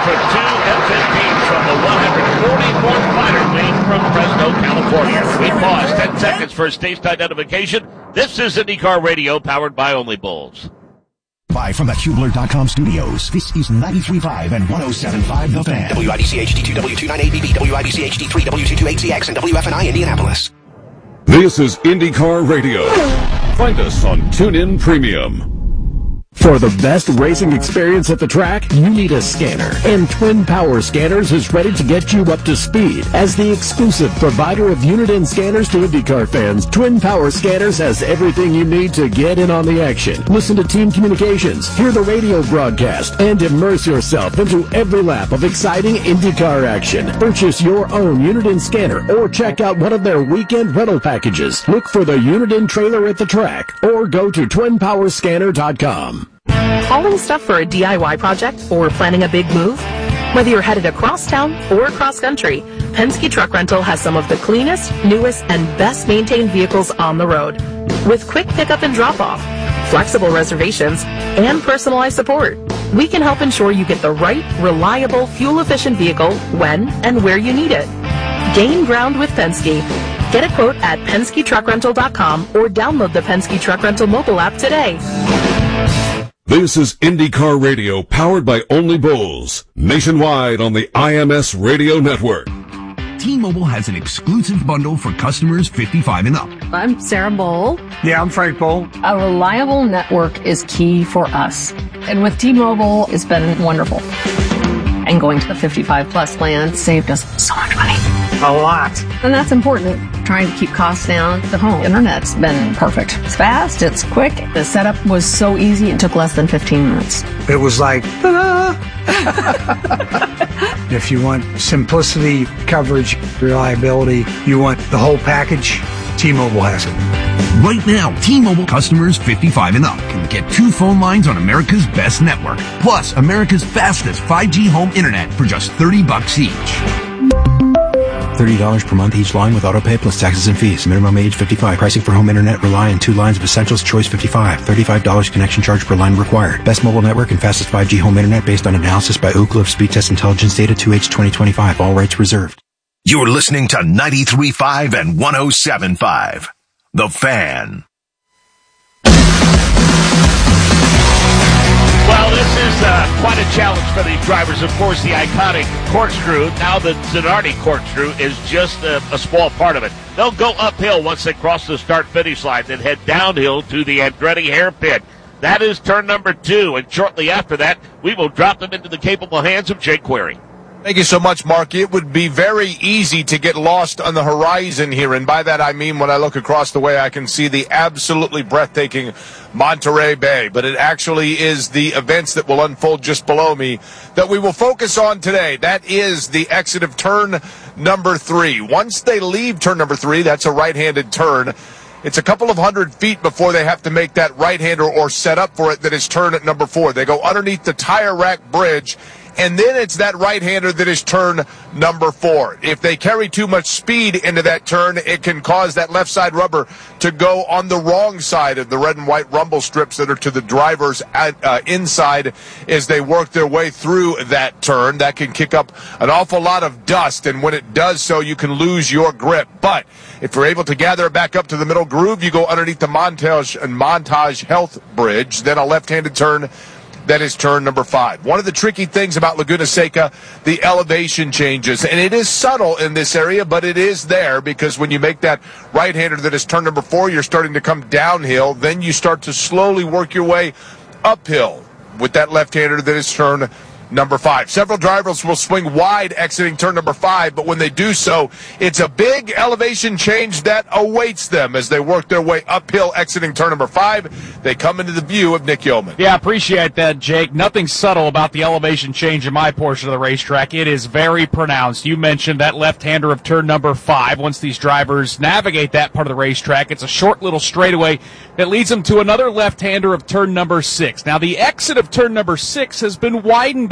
for 2 F-15s from the 144th Fighter Wing from Fresno, California. We pause 10 seconds for station identification. This is IndyCar Radio, powered by Only Bulls. Live from the Hubler.com studios, this is 93.5 and 107.5 The Fan. WIBC HD2, W29ABB, WIBC HD3, W228CX, and WFNI Indianapolis. This is IndyCar Radio. Find us on TuneIn Premium. For the best racing experience at the track, you need a scanner. And Twin Power Scanners is ready to get you up to speed. As the exclusive provider of Uniden scanners to IndyCar fans, Twin Power Scanners has everything you need to get in on the action. Listen to team communications, hear the radio broadcast, and immerse yourself into every lap of exciting IndyCar action. Purchase your own Uniden scanner or check out one of their weekend rental packages. Look for the Uniden trailer at the track or go to twinpowerscanner.com. Hauling stuff for a DIY project or planning a big move? Whether you're headed across town or across country, Penske Truck Rental has some of the cleanest, newest, and best maintained vehicles on the road. With quick pickup and drop-off, flexible reservations, and personalized support, we can help ensure you get the right, reliable, fuel-efficient vehicle when and where you need it. Gain ground with Penske. Get a quote at PenskeTruckRental.com or download the Penske Truck Rental mobile app today. This is IndyCar Radio, powered by Only Bulls, nationwide on the IMS Radio Network. T-Mobile has an exclusive bundle for customers 55 and up. I'm Sarah Bowl. Yeah, I'm Frank Bowl. A reliable network is key for us. And with T-Mobile, it's been wonderful. And going to the 55-plus plan saved us so much money. A lot. And that's important. Trying to keep costs down. The home internet's been perfect. It's fast, it's quick. The setup was so easy, it took less than 15 minutes. It was like, ta-da! If you want simplicity, coverage, reliability, you want the whole package, T-Mobile has it. Right now, T-Mobile customers 55 and up can get 2 phone lines on America's best network, plus America's fastest 5G home internet for just $30 each. $30 per month each line with autopay plus taxes and fees. Minimum age 55. Pricing for home internet rely on 2 lines of Essentials Choice 55. $35 connection charge per line required. Best mobile network and fastest 5G home internet based on analysis by Ookla of Speed Test Intelligence Data 2H 2025. All rights reserved. You're listening to 93.5 and 107.5. The Fan. Well, this is quite a challenge for the drivers. Of course, the iconic corkscrew, now the Zanardi corkscrew, is just a small part of it. They'll go uphill once they cross the start-finish line, then head downhill to the Andretti hairpin. That is turn number 2, and shortly after that, we will drop them into the capable hands of Jake Query. Thank you so much, Mark. It would be very easy to get lost on the horizon here, and by that I mean when I look across the way I can see the absolutely breathtaking Monterey Bay, but it actually is the events that will unfold just below me that we will focus on today. That is the exit of turn number 3. Once they leave turn number 3, that's a right-handed turn. It's a couple of 100 feet before they have to make that right-hander or set up for it that is turn at number 4. They go underneath the tire rack bridge, and then it's that right-hander that is turn number 4. If they carry too much speed into that turn, it can cause that left side rubber to go on the wrong side of the red and white rumble strips that are to the driver's inside as they work their way through that turn. That can kick up an awful lot of dust, and when it does so, you can lose your grip. But if you're able to gather it back up to the middle groove, you go underneath the Montage Health Bridge, then a left-handed turn. That is turn number 5. One of the tricky things about Laguna Seca, the elevation changes. And it is subtle in this area, but it is there because when you make that right-hander that is turn number 4, you're starting to come downhill. Then you start to slowly work your way uphill with that left-hander that is turn number 5. Several drivers will swing wide exiting turn number 5, but when they do so, it's a big elevation change that awaits them as they work their way uphill exiting turn number 5. They come into the view of Nick Yeoman. Yeah, appreciate that, Jake. Nothing subtle about the elevation change in my portion of the racetrack. It is very pronounced. You mentioned that left-hander of turn number 5. Once these drivers navigate that part of the racetrack, it's a short little straightaway that leads them to another left-hander of turn number 6. Now, the exit of turn number 6 has been widened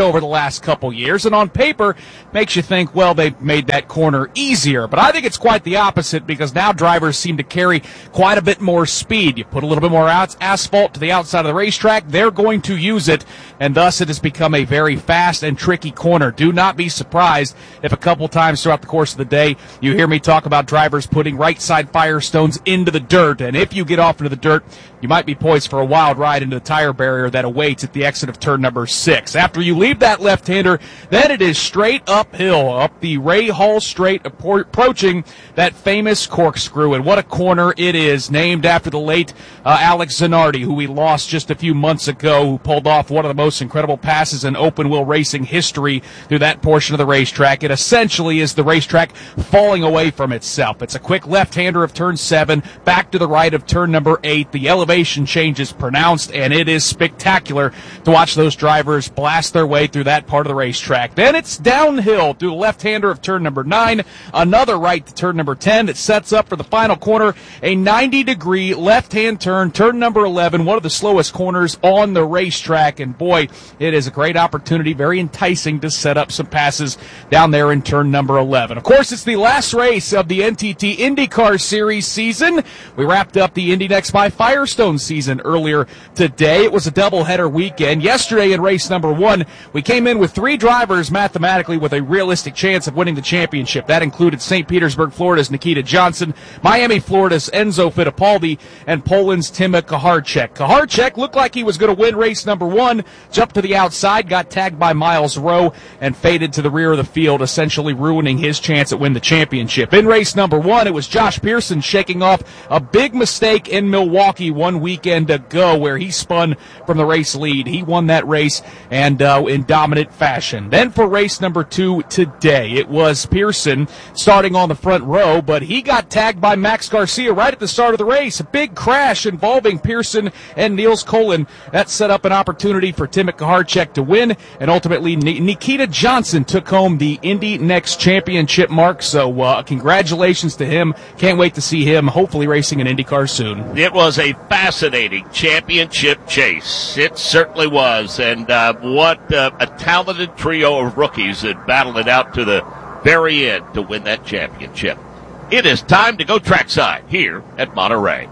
over the last couple years, and on paper makes you think, well, they made that corner easier. But I think it's quite the opposite, because now drivers seem to carry quite a bit more speed. You put a little bit more asphalt to the outside of the racetrack, they're going to use it, and thus it has become a very fast and tricky corner. Do not be surprised if a couple times throughout the course of the day you hear me talk about drivers putting right side Firestones into the dirt, and if you get off into the dirt, you might be poised for a wild ride into the tire barrier that awaits at the exit of turn number 6. After you leave that left-hander, then it is straight uphill, up the Ray Hall Straight, approaching that famous corkscrew. And what a corner it is, named after the late Alex Zanardi, who we lost just a few months ago, who pulled off one of the most incredible passes in open-wheel racing history through that portion of the racetrack. It essentially is the racetrack falling away from itself. It's a quick left-hander of turn 7, back to the right of turn number 8. The elevation change is pronounced, and it is spectacular to watch those drivers blast their way through that part of the racetrack. Then it's downhill through the left-hander of turn number 9, another right to turn number 10 that sets up for the final corner, a 90-degree left-hand turn, turn number 11, one of the slowest corners on the racetrack, and boy, it is a great opportunity, very enticing to set up some passes down there in turn number 11. Of course, it's the last race of the NTT IndyCar Series season. We wrapped up the Indy Next by Firestone season earlier today. It was a doubleheader weekend. Yesterday in race number 1, we came in with 3 drivers mathematically with a realistic chance of winning the championship. That included St. Petersburg, Florida's Nikita Johnson, Miami, Florida's Enzo Fittipaldi, and Poland's Timo Kaharczyk. Kaharczyk looked like he was going to win race number 1, jumped to the outside, got tagged by Miles Rowe, and faded to the rear of the field, essentially ruining his chance at winning the championship. In race number 1, it was Josh Pearson shaking off a big mistake in Milwaukee one weekend ago, where he spun from the race lead. He won that race, and in dominant fashion. Then for race number 2 today, it was Pearson starting on the front row, but he got tagged by Max Garcia right at the start of the race. A big crash involving Pearson and Niels Colin. That set up an opportunity for Timo Kaharczyk to win, and ultimately Nikita Johnson took home the Indy Next Championship mark. So congratulations to him. Can't wait to see him hopefully racing an IndyCar soon. It was a fascinating championship chase. It certainly was. And what a talented trio of rookies that battled it out to the very end to win that championship. It is time to go trackside here at Monterey.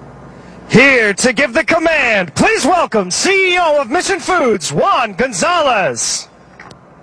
Here to give the command, please welcome CEO of Mission Foods, Juan Gonzalez.